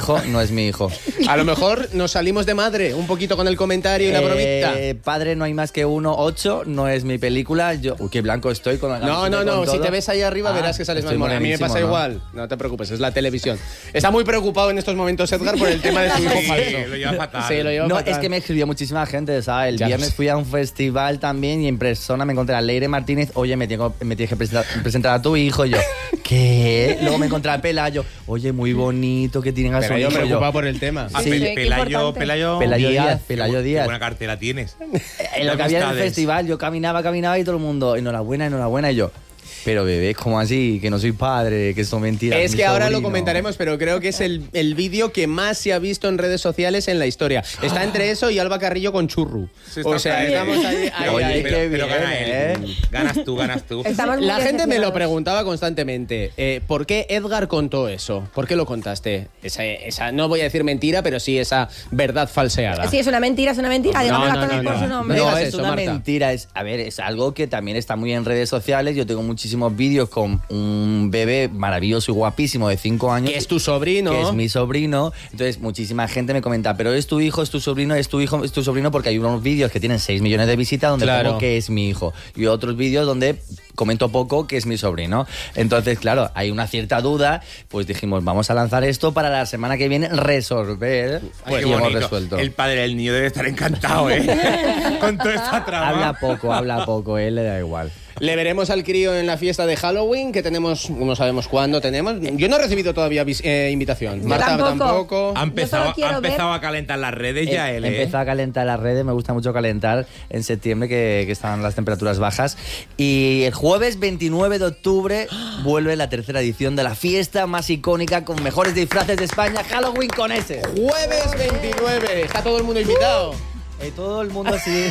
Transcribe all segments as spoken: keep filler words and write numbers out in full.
hijo, no es mi hijo. A lo mejor nos salimos de madre un poquito con el comentario y la bromita. Eh, padre, no hay más que uno, ocho, no es mi película. Yo, uy, qué blanco estoy con la No, no, no, si te ves ahí arriba ah, verás que sales más moreno. A mí me pasa ¿no? igual, no te preocupes, es la televisión. Está muy preocupado en estos momentos Edgar por el tema de su hijo sí, falso. lo lleva fatal. Sí, lo lleva No, fatal. es que me escribió muchísima gente, ¿sabes? El Ya viernes sé. fui a un festival también y en persona me encontré a Leire Martínez. Oye, me, tengo, me tienes que presentar, presentar a tu hijo. Y yo, ¿qué? Luego me encontré a Pelayo. Oye, muy bonito que tienen a su Pero yo hijo. preocupado Yo, por el tema. Ah, Sí. Pel- Sí, qué Pelayo, importante. Pelayo, Pelayo Díaz, Qué Pelayo bu- Díaz. Qué buena cartera tienes. En lo que había en el Amistades. festival, yo caminaba, caminaba y todo el mundo, enhorabuena, enhorabuena. Y yo, pero bebé, ¿cómo así? Que no soy padre, que eso es mentira. Es mi que ahora lo sobrino. comentaremos, pero creo que es el, el vídeo que más se ha visto en redes sociales en la historia. Está entre eso y Alba Carrillo con Churru. Sí, está O sea, bien. estamos ahí. ahí, Oye, ahí. pero, qué pero bien, gana él. ¿eh? Ganas tú, ganas tú. Estamos muy La gente me lo decepcionados. preguntaba constantemente. Eh, ¿Por qué Edgar contó eso? ¿Por qué lo contaste? Esa, esa, no voy a decir mentira, pero sí esa verdad falseada. Sí, es una mentira, es una mentira. No, Digamos no, las cosas no, por no. su nombre. No No, digas es eso, una Marta. mentira. Es, a ver, es algo que también está muy en redes sociales. Yo tengo muchísimos vídeos con un bebé maravilloso y guapísimo de cinco años. Que es tu sobrino. Que es mi sobrino. Entonces, muchísima gente me comenta, pero es tu hijo, es tu sobrino, es tu hijo, es tu sobrino, porque hay unos vídeos que tienen seis millones de visitas donde Claro. pongo que es mi hijo. Y otros vídeos donde comento poco que es mi sobrino. Entonces, claro, hay una cierta duda. Pues dijimos, vamos a lanzar esto para la semana que viene resolver. Ay, qué y hemos bonito. resuelto. El padre del niño debe estar encantado, ¿eh? Con toda esta trama. Habla poco, habla poco, él le da igual. Le veremos al crío en la fiesta de Halloween, que tenemos, no sabemos cuándo tenemos. Yo no he recibido todavía vis- eh, invitación. Yo Marta tampoco. tampoco. Ha empezado, solo quiero ha empezado ver- a calentar las redes ya He él, ¿eh? empezado a calentar las redes, me gusta mucho calentar en septiembre, que, que están las temperaturas bajas. Y el jueves veintinueve de octubre vuelve la tercera edición de la fiesta más icónica con mejores disfraces de España, Halloween con ese. Jueves veintinueve. Está todo el mundo invitado. Eh, todo el mundo así.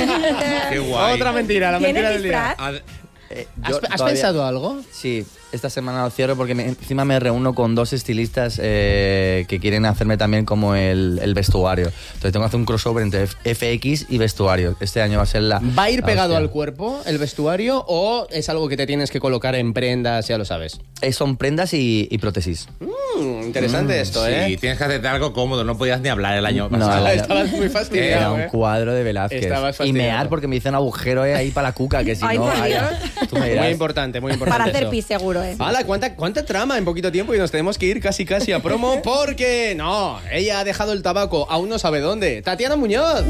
Qué guay. Otra mentira, la ¿Tienes mentira del día. disfraz? Ad- Eh, ¿Has, yo has todavía- pensado algo? Sí, esta semana lo cierro porque me- encima me reúno con dos estilistas eh, que quieren hacerme también como el, el vestuario. Entonces tengo que hacer un crossover entre F- FX y vestuario. Este año va a ser la... ¿Va a ir la pegado hostia. al cuerpo el vestuario o es algo que te tienes que colocar en prendas, ya lo sabes? Eh, son prendas y, y prótesis. Mm, interesante esto, Sí, ¿eh? tienes que hacerte algo cómodo, no podías ni hablar el año No, pasado. la- Estabas muy Era fastidiado, un ¿eh? cuadro de Velázquez. Estabas Y fastidiado. mear porque me hice un agujero eh, ahí para la cuca, que si Ay, no... por ay, Dios. tú me dirás. Muy importante, muy importante. Para hacer eso. pis, seguro, ¿eh? ¡Hala! ¿cuánta, ¿Cuánta trama en poquito tiempo? Y nos tenemos que ir casi casi a promo porque... No, ella ha dejado el tabaco, aún no sabe dónde. ¡Tatiana Muñoz!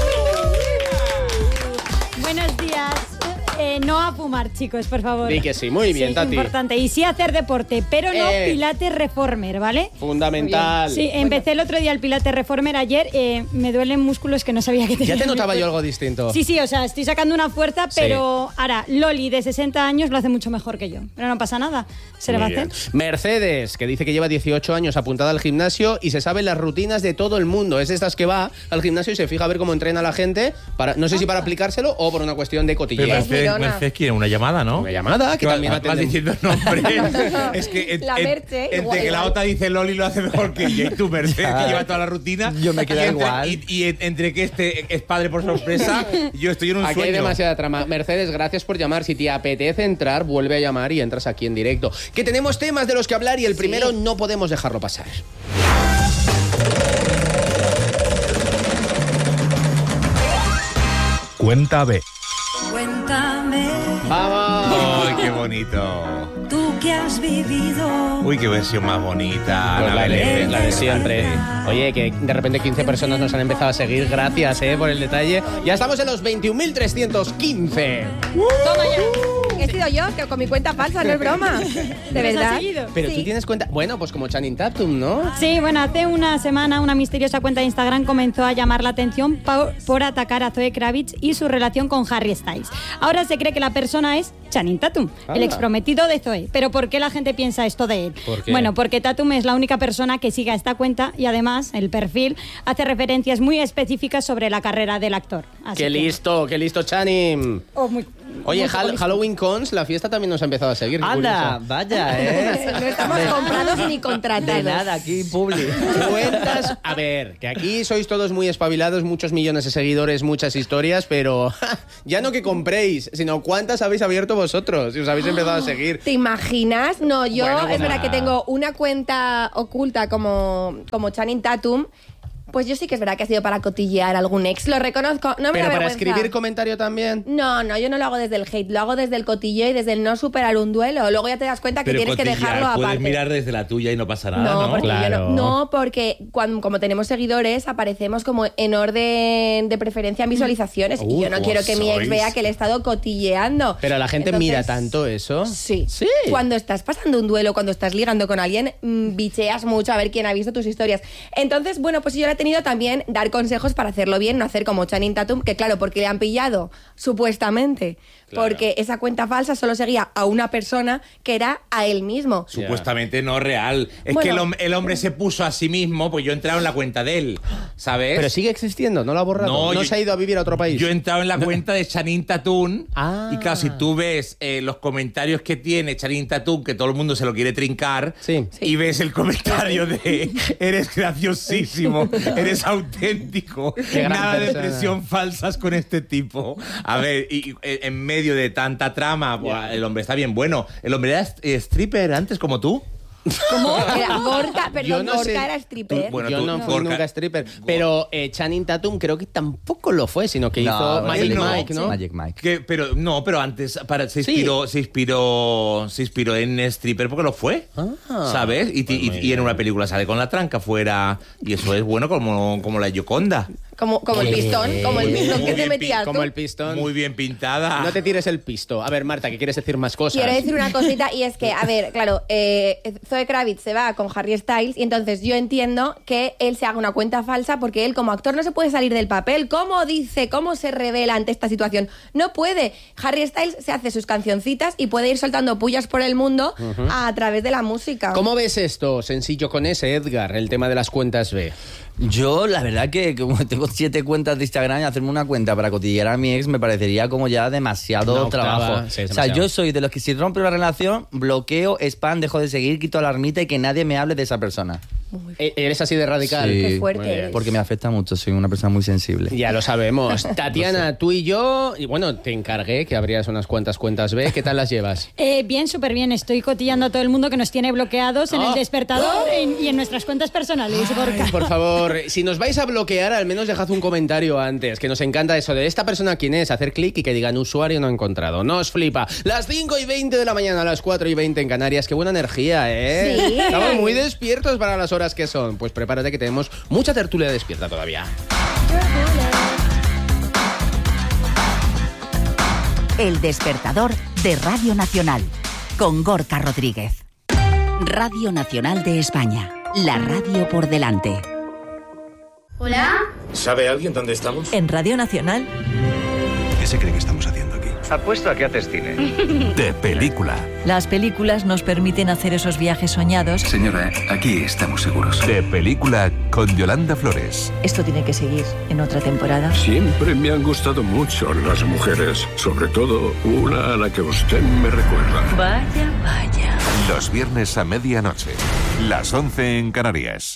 Buenos días. Eh, no a fumar, chicos, por favor. Di que sí, muy bien, Sí, Tati. importante. Y sí hacer deporte, pero no Eh. pilates reformer, ¿vale? Fundamental. Sí, empecé el otro día el pilates reformer ayer. Eh, me duelen músculos que no sabía que tenía. Ya te en mi notaba yo cuerpo. algo distinto. Sí, sí, o sea, estoy sacando una fuerza, Sí. pero ahora Loli de sesenta años lo hace mucho mejor que yo. Pero no pasa nada. Se le va a Muy hacer. bien. Mercedes, que dice que lleva dieciocho años apuntada al gimnasio y se sabe las rutinas de todo el mundo. Es de estas que va al gimnasio y se fija a ver cómo entrena la gente, para, no sé si para aplicárselo o por una cuestión de Pero cotilleo. Es Mercedes, mirona. Mercedes quiere una llamada, ¿no? Una llamada que Que también vas, vas atendemos. diciendo nombres. Es que en- La en- Merche, entre igual, que la igual. otra dice Loli lo hace mejor que ella y tú, Mercedes, Ya. que lleva toda la rutina. Yo me quedo y entre, igual. Y, y en- entre que este es padre por sorpresa, yo estoy en un Aquí sueño. hay demasiada trama. Mercedes, gracias por llamar. Si te apetece entrar, vuelve a llamar y entras aquí en directo. Que tenemos temas de los que hablar y el primero no podemos dejarlo pasar. Cuenta B. Cuéntame, ¡Vamos! ¡Ay, qué bonito! tú que has vivido. Uy, qué versión más bonita. Pues la, de, Belén. la de siempre. Oye, que de repente quince personas nos han empezado a seguir. Gracias, eh, por el detalle. Ya estamos en los veintiún mil trescientos quince. Toma ya. He sido yo, que con mi cuenta falsa, no es broma. De ¿Me has verdad. seguido? Pero Sí. tú tienes cuenta... Bueno, pues como Channing Tatum, ¿no? Sí, bueno, hace una semana una misteriosa cuenta de Instagram comenzó a llamar la atención por, por atacar a Zoe Kravitz y su relación con Harry Styles. Ahora se cree que la persona es Channing Tatum, Ah. el exprometido de Zoe. ¿Pero por qué la gente piensa esto de él? ¿Por qué? Bueno, porque Tatum es la única persona que sigue a esta cuenta y además el perfil hace referencias muy específicas sobre la carrera del actor. Así ¡Qué que- listo, qué listo, Channing! Oh, muy- Oye, muy Hall- poco Halloween Cons, la fiesta también nos ha empezado a seguir. qué Anda, curioso. vaya, ¿eh? No estamos De- comprados ni contratados. De nada, aquí publi. Cuentas, a ver, que aquí sois todos muy espabilados, muchos millones de seguidores, muchas historias, pero ja, ya no que compréis, sino cuántas habéis abierto vosotros y os habéis empezado a seguir. ¿Te imaginas? No, yo Bueno, es pues verdad nada. que tengo una cuenta oculta como, como Channing Tatum. Pues yo sí que es verdad que ha sido para cotillear a algún ex. Lo reconozco. No me Pero da para vergüenza. escribir comentario también. No, no, yo no lo hago desde el hate, lo hago desde el cotilleo y desde el no superar un duelo. Luego ya te das cuenta que Pero tienes que cotillar, dejarlo puedes aparte. mirar desde la tuya y no pasa nada, No, ¿no? porque yo Claro. no, no, porque cuando, como tenemos seguidores, aparecemos como en orden de preferencia en visualizaciones. y Uh, yo no ¿cómo quiero que mi ex sois? vea que le he estado cotilleando. Pero la gente Entonces, mira tanto eso. Sí. Sí. Cuando estás pasando un duelo, cuando estás ligando con alguien, mmm, bicheas mucho a ver quién ha visto tus historias. Entonces, bueno, pues yo le he tenido también dar consejos para hacerlo bien, no hacer como Channing Tatum, que claro, porque le han pillado, supuestamente, Claro. porque esa cuenta falsa solo seguía a una persona que era a él mismo. Supuestamente no real. Es Bueno. que el, hom- el hombre se puso a sí mismo, pues yo he entrado en la cuenta de él, ¿sabes? Pero sigue existiendo, no lo ha borrado. No, No, yo- se ha ido a vivir a otro país. Yo he entrado en la cuenta de Channing Tatum Ah. y claro, si tú ves eh, los comentarios que tiene Channing Tatum, que todo el mundo se lo quiere trincar, Sí. y ves el comentario de eres graciosísimo, eres auténtico, Qué gran nada de persona. presión falsas con este tipo. A ver, y, y, eh, en medio de tanta trama, buah, el hombre está bien bueno. ¿El hombre era st- stripper antes como tú? ¿Cómo? Era Gorka, perdón, Yo no Gorka sé. era stripper. Tú- bueno, Yo tú- no fui Gorka- nunca stripper. Pero eh, Channing Tatum creo que tampoco lo fue, sino que No, hizo él Magic no. Mike, ¿no? Magic Mike. Que, pero no, pero antes para, se Sí. inspiró, se inspiró, se inspiró en stripper porque lo fue, Ah. ¿sabes? Y, ti- y- y en una película sale con la tranca fuera y eso es bueno como, como la Gioconda. Como, como el pistón, como el pistón que Muy te bien metías Como tú. el pistón. Muy bien pintada. No te tires el pisto. A ver, Marta, que quieres decir más cosas. Quiero decir una cosita y es que, a ver, claro, eh, Zoe Kravitz se va con Harry Styles y entonces yo entiendo que él se haga una cuenta falsa porque él como actor no se puede salir del papel. ¿Cómo dice, cómo se revela ante esta situación? No puede. Harry Styles se hace sus cancioncitas y puede ir soltando pullas por el mundo a través de la música. ¿Cómo ves esto, sencillo con ese, Edgar, el tema de las cuentas B? Yo, la verdad que como tengo siete cuentas de Instagram y hacerme una cuenta para cotillear a mi ex me parecería como ya demasiado Una octava, trabajo. sí, es o sea, demasiado. yo soy de los que si rompe una relación, bloqueo, spam, dejo de seguir, quito alarmita y que nadie me hable de esa persona. E- ¿Eres así de radical? Sí. Qué fuerte Muy bien. eres. Porque me afecta mucho, soy una persona muy sensible. Ya lo sabemos. Tatiana, tú y yo, y bueno, te encargué que abrías unas cuantas cuentas B. ¿Qué tal las llevas? Eh, bien, súper bien. Estoy cotillando a todo el mundo que nos tiene bloqueados en Oh. el despertador en- y en nuestras cuentas personales. Gorka. Por favor, si nos vais a bloquear, al menos dejad un comentario antes, que nos encanta eso de esta persona quién es, hacer clic y que digan usuario no encontrado. No os flipa. Las cinco y veinte de la mañana, a las cuatro y veinte en Canarias. Qué buena energía, ¿eh? Sí. Estamos muy despiertos para las horas que son. Pues prepárate que tenemos mucha tertulia despierta todavía. El despertador de Radio Nacional con Gorka Rodríguez. Radio Nacional de España. La radio por delante. ¿Hola? ¿Sabe alguien dónde estamos? En Radio Nacional. ¿Qué se cree que estamos haciendo aquí? Apuesto a que haces cine. De película. Las películas nos permiten hacer esos viajes soñados. Señora, aquí estamos seguros. De película con Yolanda Flores. Esto tiene que seguir en otra temporada. Siempre me han gustado mucho las mujeres, sobre todo una a la que usted me recuerda. Vaya, vaya. Los viernes a medianoche, las once en Canarias.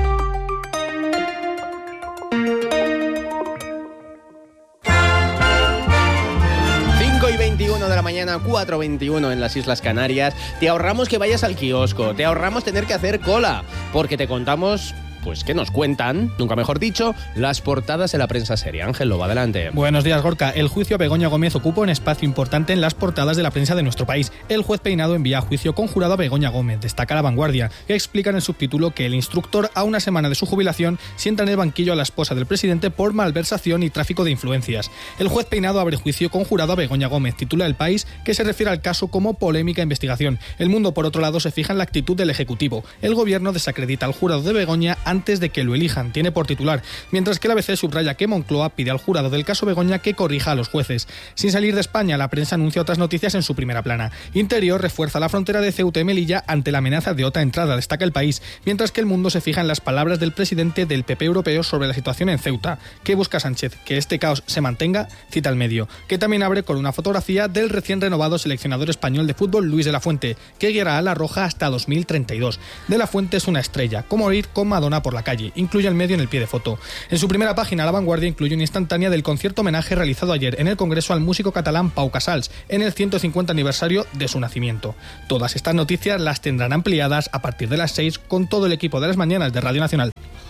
cinco y veintiuno de la mañana, cuatro y veintiuno en las Islas Canarias. Te ahorramos que vayas al kiosco, te ahorramos tener que hacer cola, porque te contamos, pues, ¿qué nos cuentan? Nunca mejor dicho, las portadas de la prensa seria. Ángel, va adelante. Buenos días, Gorka. El juicio a Begoña Gómez ocupa un espacio importante en las portadas de la prensa de nuestro país. El juez Peinado envía a juicio conjurado a Begoña Gómez. Destaca La Vanguardia, que explica en el subtítulo que el instructor, a una semana de su jubilación, sienta en el banquillo a la esposa del presidente por malversación y tráfico de influencias. El juez Peinado abre juicio conjurado a Begoña Gómez. Titula El País, que se refiere al caso como polémica investigación. El Mundo, por otro lado, se fija en la actitud del Ejecutivo. El gobierno desacredita al jurado de Begoña antes de que lo elijan, tiene por titular, mientras que la A B C subraya que Moncloa pide al jurado del caso Begoña que corrija a los jueces. Sin salir de España, la prensa anuncia otras noticias en su primera plana. Interior refuerza la frontera de Ceuta y Melilla ante la amenaza de otra entrada, destaca El País, mientras que El Mundo se fija en las palabras del presidente del P P europeo sobre la situación en Ceuta. ¿Qué busca Sánchez? ¿Que este caos se mantenga? Cita El Medio, que también abre con una fotografía del recién renovado seleccionador español de fútbol Luis de la Fuente, que guiará a la Roja hasta dos mil treinta y dos. De la Fuente es una estrella, como ir con Madonna por la calle, incluye El Medio en el pie de foto. En su primera página, La Vanguardia incluye una instantánea del concierto homenaje realizado ayer en el Congreso al músico catalán Pau Casals, en el ciento cincuenta aniversario de su nacimiento. Todas estas noticias las tendrán ampliadas a partir de las seis con todo el equipo de las mañanas de Radio Nacional.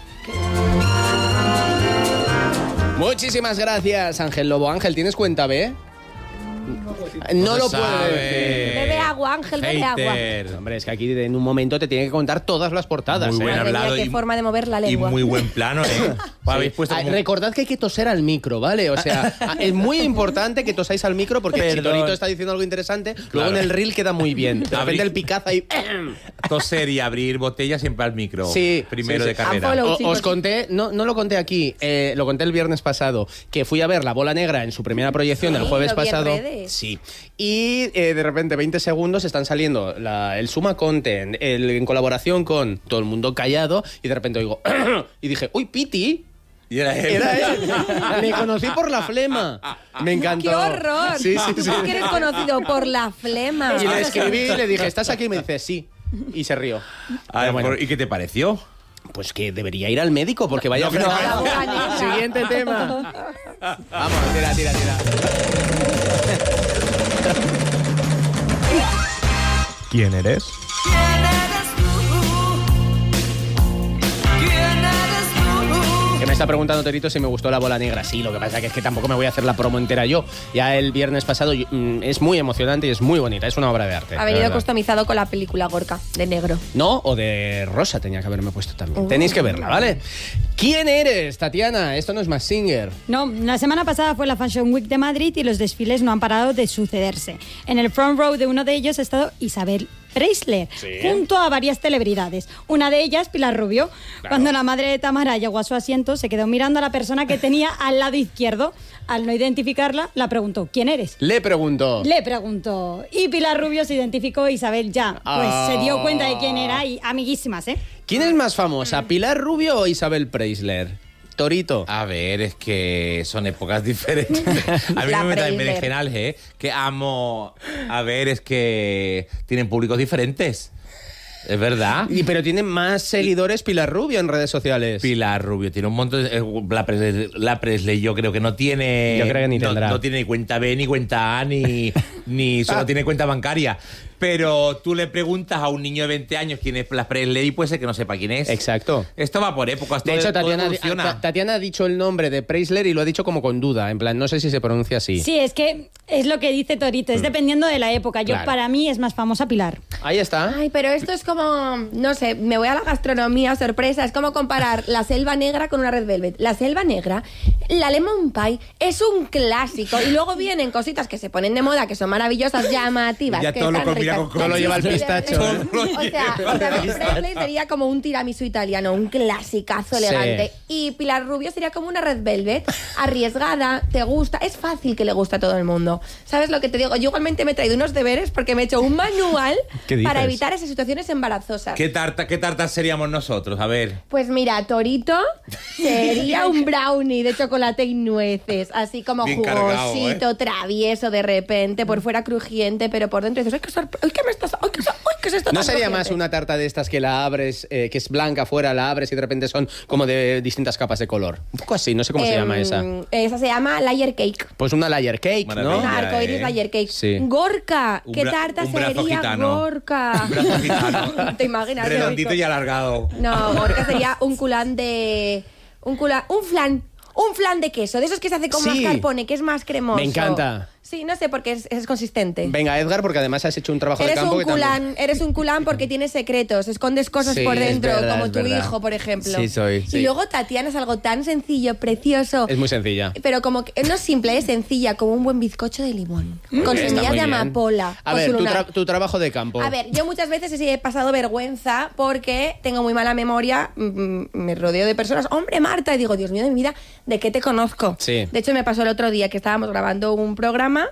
Muchísimas gracias, Ángel Lobo. Ángel, ¿tienes cuenta B? No lo puedo decir. Bebe agua, Ángel, bebe agua. Hombre, es que aquí en un momento te tiene que contar todas las portadas. Muy buen ¿eh? hablado Qué y, forma de mover la y lengua. muy buen plano, ¿eh? Habéis puesto Ah, como- recordad que hay que toser al micro, ¿vale? O sea, es muy importante que tosáis al micro porque si Perdón. Torito está diciendo algo interesante, luego Claro. en el reel queda muy bien. De repente Abrir- el picaza y... Toser y abrir botellas siempre al micro. Sí, Primero sí, de sí. carrera. Follow, O- chicos. os conté, no, no lo conté aquí, eh, lo conté el viernes pasado, que fui a ver La Bola Negra en su primera proyección Sí, el jueves lo vi en pasado. redes. Sí. Y eh, de repente, veinte segundos, están saliendo la- el Suma Content el- en colaboración con Todo el Mundo Callado, y de repente oigo, y dije, uy, Piti. Y era él. Era él. Le conocí por la flema. Me encantó. ¡Qué horror! Sí, sí, sí. ¿Tú que eres conocido por la flema? Y le escribí y le dije, ¿estás aquí? Y me dice, sí. Y se rió. Ah, Pero bueno. por- ¿Y qué te pareció? Pues que debería ir al médico porque vaya No, pero- fregada. La bola negra. Siguiente tema. Vamos, tira, tira, tira. ¿Quién eres? Que me está preguntando Torito si me gustó La Bola Negra. Sí, lo que pasa que es que tampoco me voy a hacer la promo entera yo. Ya el viernes pasado yo- mm, es muy emocionante y es muy bonita. Es una obra de arte. Ha de venido verdad. customizado con la película Gorka, de negro. No, o de rosa tenía que haberme puesto también. Uh. Tenéis que verla, ¿vale? ¿Quién eres, Tatiana? Esto no es Mask Singer. No, la semana pasada fue la Fashion Week de Madrid y los desfiles no han parado de sucederse. En el front row de uno de ellos ha estado Isabel Preisler, Sí. junto a varias celebridades. Una de ellas, Pilar Rubio. Claro. Cuando la madre de Tamara llegó a su asiento, se quedó mirando a la persona que tenía al lado izquierdo. Al no identificarla, la preguntó, ¿quién eres? Le preguntó. Le preguntó. Y Pilar Rubio se identificó, Isabel ya. Pues Ah. se dio cuenta de quién era y amiguísimas, ¿eh? ¿Quién es más famosa, Pilar Rubio o Isabel Preisler? Torito. A ver, es que son épocas diferentes. A mí La no me metan en Preisler. berenjenales, ¿eh? Que amo... A ver, es que tienen públicos diferentes. Es verdad. Y, pero tiene más seguidores Pilar Rubio en redes sociales. Pilar Rubio tiene un montón de... eh, La Presley, la Presley yo creo que no tiene... Yo creo que ni no, tendrá. No tiene ni cuenta B, ni cuenta A, ni, ni solo Ah. tiene cuenta bancaria. Pero tú le preguntas a un niño de veinte años quién es la Presley y puede ser que no sepa quién es. Exacto. Esto va por épocas. De todo- hecho, todo Tatiana, evoluciona. Ta- Tatiana ha dicho el nombre de Preisler y lo ha dicho como con duda. En plan, no sé si se pronuncia así. Sí, es que es lo que dice Torito, es dependiendo de la época. Yo, Claro. para mí, es más famosa Pilar. Ahí está. Ay, pero esto es como, no sé, me voy a la gastronomía, sorpresa. Es como comparar la Selva Negra con una Red Velvet. La Selva Negra, la Lemon Pie, es un clásico. Y luego vienen cositas que se ponen de moda, que son maravillosas, llamativas. Ya que todo lo están combina ricas. con Todo lo lleva el Sí, pistacho. sí, ¿eh? Todo lo O sea, lleva. Isabel Presley sería como un tiramisú italiano, un clasicazo Sí. elegante. Y Pilar Rubio sería como una Red Velvet, arriesgada, te gusta. Es fácil que le guste a todo el mundo. ¿Sabes lo que te digo? Yo igualmente me he traído unos deberes porque me he hecho un manual ¿Qué dices? para evitar esas situaciones embarazosas. ¿Qué, tarta, ¿Qué tartas seríamos nosotros? A ver. Pues mira, Torito sería un brownie de chocolate y nueces, así como Bien cargado, jugosito, travieso de repente, por fuera crujiente, pero por dentro dices, ¡ay, qué, sorpre- ay, qué me estás, ay, qué, ay, qué es esto ¿No tan sería más crujiente? una tarta de estas que la abres, eh, que es blanca afuera, la abres y de repente son como de distintas capas de color? Un poco así, no sé cómo se Em, llama esa. Esa se llama layer cake. Pues una layer cake, ¿no? Maravilla. Una arcoiris eh. layer cake. Sí. Gorka, Un ¿qué bra- tarta un brazo sería gitano. Gorka? Un brazo gitano. ¿Te imaginas? qué Redondito rico? y alargado. No, Gorka sería un culán de... Un culán... Un flan. Un flan de queso, de esos que se hace con Sí. mascarpone, que es más cremoso. Me encanta. Sí, no sé, porque es, es consistente. Venga, Edgar, porque además has hecho un trabajo Eres de campo un que también... culán, eres un culán porque tienes secretos, escondes cosas Sí, por es dentro, verdad, como es tu verdad. hijo, por ejemplo. Sí, soy. Y Sí. luego Tatiana es algo tan sencillo, precioso, Es muy sencilla. pero como que no simple, es sencilla, como un buen bizcocho de limón, con Está semillas muy de bien. amapola. A con ver, su tu, lunar. tra- tu trabajo de campo. A ver, yo muchas veces he pasado vergüenza porque tengo muy mala memoria, mm, me rodeo de personas, hombre, Marta, y digo, Dios mío de mi vida, ¿de qué te conozco? Sí. De hecho, me pasó el otro día que estábamos grabando un programa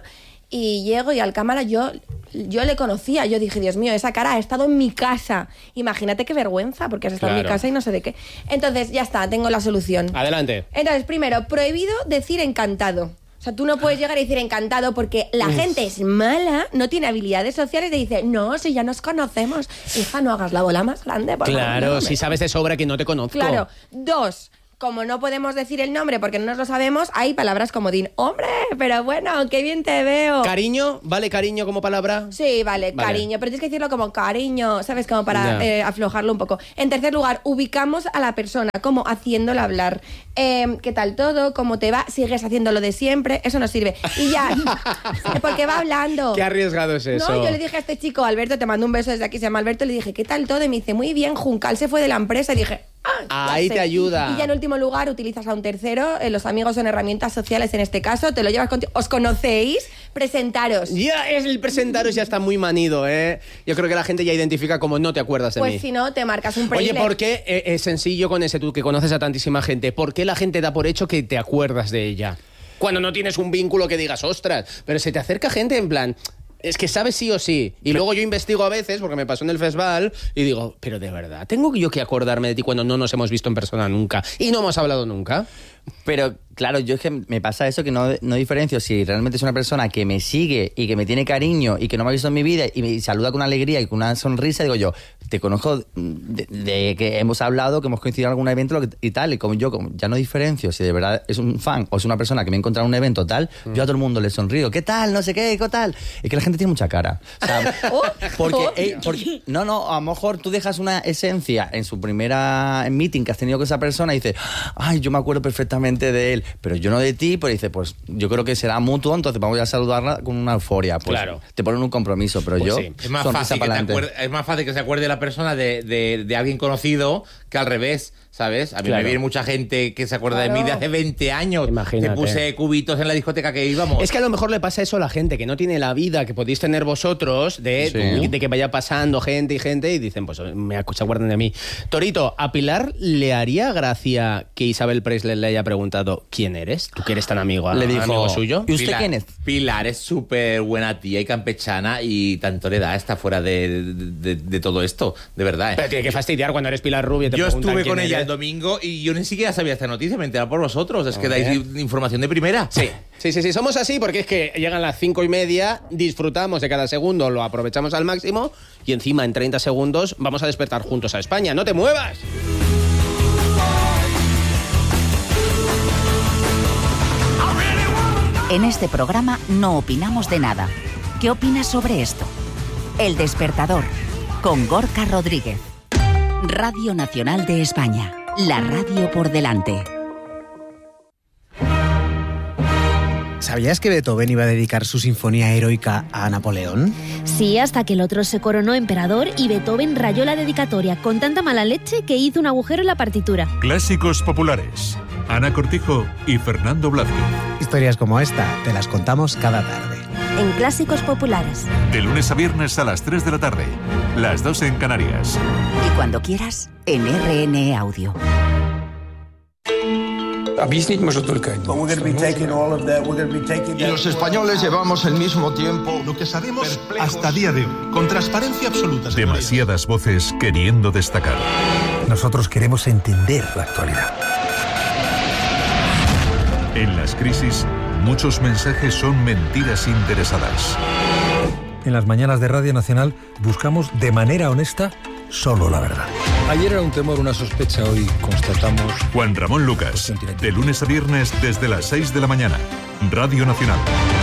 y llego y al cámara yo, yo le conocía, yo dije, Dios mío, esa cara ha estado en mi casa. Imagínate qué vergüenza, porque has estado en mi Claro. casa y no sé de qué. Entonces, ya está, tengo la solución. Adelante. Entonces, primero, prohibido decir encantado. O sea, tú no puedes llegar a decir encantado porque la Uf. gente es mala, no tiene habilidades sociales y dice, no, si ya nos conocemos. Hija, no hagas la bola más grande. Por favor, Claro, no, si me- sabes de sobra que no te conozco. Claro. Dos, como no podemos decir el nombre porque no nos lo sabemos, hay palabras como din, hombre, pero bueno, qué bien te veo. Cariño, ¿vale cariño como palabra? Sí, vale, Vale. cariño, pero tienes que decirlo como cariño, ¿sabes? Como para Ya. eh, aflojarlo un poco. En tercer lugar, ubicamos a la persona, como haciéndola hablar. Eh, ¿Qué tal todo? ¿Cómo te va? ¿Sigues haciendo lo de siempre? Eso no sirve. Y ya, porque va hablando. Qué arriesgado es eso. No, yo le dije a este chico, Alberto, te mando un beso desde aquí, se llama Alberto, le dije, ¿qué tal todo? Y me dice, muy bien, Juncal se fue de la empresa. Y dije, ah, ya Ahí sé. te ayuda. Y ya en último lugar, utilizas a un tercero, eh, los amigos son herramientas sociales en este caso, te lo llevas contigo. ¿Os conocéis? Presentaros. Ya es el presentaros, ya está muy manido, ¿eh? Yo creo que la gente ya identifica como no te acuerdas de mí. Pues si no, te marcas un Oye, preile. ¿por qué eh, es sencillo con ese tú que conoces a tantísima gente? ¿Por qué la gente da por hecho que te acuerdas de ella? Cuando no tienes un vínculo que digas, ostras, pero se te acerca gente en plan... Es que sabes sí o sí. Y luego yo investigo a veces, porque me pasó en el festival, y digo, pero de verdad, ¿tengo yo que acordarme de ti cuando no nos hemos visto en persona nunca? Y no hemos hablado nunca. Pero claro, yo es que me pasa eso que no, no diferencio si realmente es una persona que me sigue y que me tiene cariño y que no me ha visto en mi vida y me saluda con alegría y con una sonrisa, digo yo, te conozco de, de que hemos hablado, que hemos coincidido en algún evento lo que- y tal, y como yo como ya no diferencio si de verdad es un fan o es una persona que me ha encontrado en un evento tal, Mm. yo a todo el mundo le sonrío, ¿qué tal? No sé qué, ¿qué tal? Es que la gente tiene mucha cara. O sea, Oh, porque, oh. eh, porque- no, no, a lo mejor tú dejas una esencia en su primera meeting que has tenido con esa persona y dices, ay, yo me acuerdo perfectamente de él, pero yo no de ti, pues dice, pues yo creo que será mutuo, entonces vamos a saludarla con una euforia. Pues, Claro. te ponen un compromiso, pero Pues yo, sí. Es más, sonrisa fácil que te pa'lante. acuerde- es más fácil que se acuerde la persona de, de- de alguien conocido que al revés, ¿sabes? A mí Claro. me viene mucha gente que se acuerda de Claro. mí de hace veinte años. Imagínate. Te puse cubitos en la discoteca que íbamos. Es que a lo mejor le pasa eso a la gente que no tiene la vida que podéis tener vosotros, de, Sí. de que vaya pasando gente y gente y dicen, pues me ac- se acuerdan de mí. Torito, ¿a Pilar le haría gracia que Isabel Presley le haya preguntado quién eres? ¿Tú que eres tan amigo, Le dijo, amigo suyo? ¿y usted Pilar, quién es? Pilar es súper buena tía y campechana y tanto le da, está fuera de, de- de todo esto, de verdad. ¿eh? Pero tiene que fastidiar cuando eres Pilar Rubio. y te Yo preguntan estuve quién con ella eres. el domingo y yo ni siquiera sabía esta noticia, me he enterado por vosotros. Es que Joder. dais información de primera. Sí, sí, sí, sí, somos así porque es que llegan las cinco y media, disfrutamos de cada segundo, lo aprovechamos al máximo y encima en treinta segundos vamos a despertar juntos a España. ¡No te muevas! En este programa no opinamos de nada. ¿Qué opinas sobre esto? El Despertador, con Gorka Rodríguez. Radio Nacional de España, la radio por delante. ¿Sabías que Beethoven iba a dedicar su sinfonía heroica a Napoleón? Sí, hasta que el otro se coronó emperador y Beethoven rayó la dedicatoria con tanta mala leche que hizo un agujero en la partitura. Clásicos populares. Ana Cortijo y Fernando Blázquez. Historias como esta te las contamos cada tarde. En Clásicos Populares. De lunes a viernes a las tres de la tarde. Las dos en Canarias. Y cuando quieras, en R N E Audio. Y los españoles llevamos el mismo tiempo. Lo que sabemos hasta día de hoy, con transparencia absoluta. Demasiadas voces queriendo destacar. Nosotros queremos entender la actualidad. En las crisis, muchos mensajes son mentiras interesadas. En las mañanas de Radio Nacional buscamos de manera honesta solo la verdad. Ayer era un temor, una sospecha, hoy constatamos... Juan Ramón Lucas, de lunes a viernes desde las seis de la mañana. Radio Nacional.